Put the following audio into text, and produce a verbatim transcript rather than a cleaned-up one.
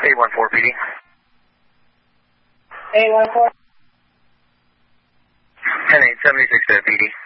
eight one four P D. eight one four. ten eight seventy-six P D.